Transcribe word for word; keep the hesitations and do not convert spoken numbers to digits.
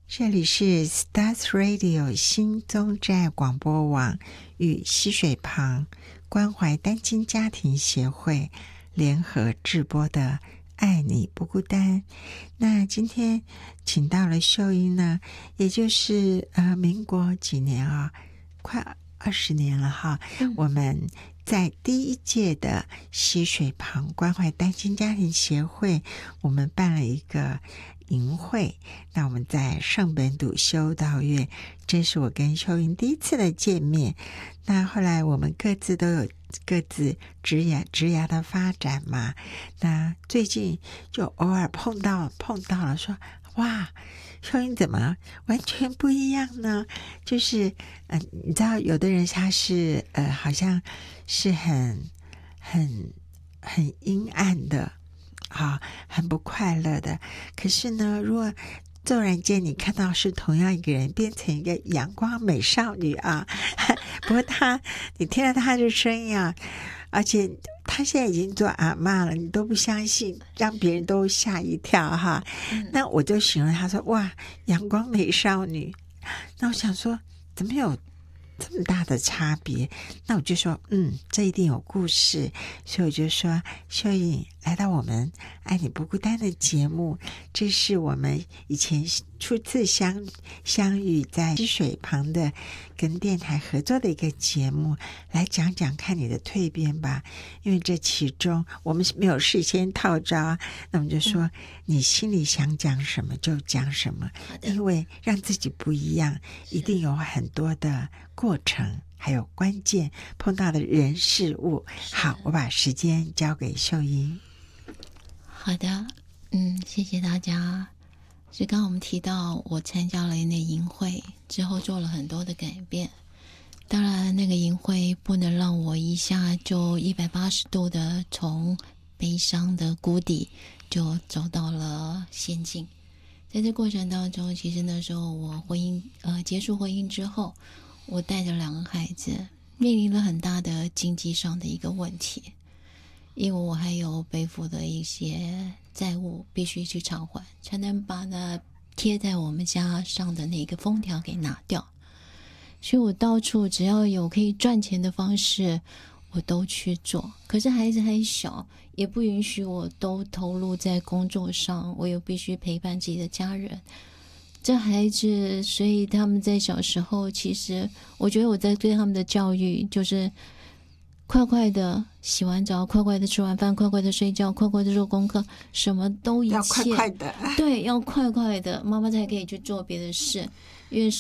这里是 Stars Radio 新宗站广播网与溪水旁关怀单亲家庭协会联合制播的爱你不孤单。那今天请到了秀英呢，也就是呃民国几年啊，快二十年了哈、嗯、我们在第一届的溪水旁关怀单亲家庭协会，我们办了一个营会，那我们在圣本笃修道院，这是我跟秀英第一次的见面。那后来我们各自都有各自职业职业的发展嘛，那最近就偶尔碰到碰到了说，哇，秀英怎么完全不一样呢？就是嗯、呃，你知道有的人他是呃好像是很很很阴暗的啊，很不快乐的。可是呢，如果骤然间你看到是同样一个人变成一个阳光美少女啊，不过她你听到她的声音啊，而且她现在已经做阿嬷了，你都不相信，让别人都吓一跳哈。嗯、那我就形容她说，哇，阳光美少女。那我想说，怎么有这么大的差别？那我就说，嗯，这一定有故事。所以我就说，秀英来到我们爱你不孤单的节目，这是我们以前初次相相遇在溪水旁的跟电台合作的一个节目，来讲讲看你的蜕变吧。因为这其中我们没有事先套招，那我们就说、嗯、你心里想讲什么就讲什么，因为让自己不一样一定有很多的过程还有关键碰到的人事物。好，我把时间交给秀英。 好的，嗯，谢谢大家。是刚刚我们提到我参加了那营会之后做了很多的改变，当然那个营会不能让我一下就一百八十度的从悲伤的谷底就走到了仙境。在这过程当中，其实那时候我婚姻呃结束婚姻之后，我带着两个孩子面临了很大的经济上的一个问题，因为我还有背负的一些债务必须去偿还，才能把那贴在我们家上的那个封条给拿掉。所以我到处只要有可以赚钱的方式我都去做，可是孩子还小，也不允许我都投入在工作上，我又必须陪伴自己的家人。这孩子所以他们在小时候，其实我觉得我在对他们的教育就是快快的洗完澡，快快的吃完饭，快快的睡觉，快快的做功课，什么都一切要快快的， 对，要快快的，妈妈才可以去做别的事。因为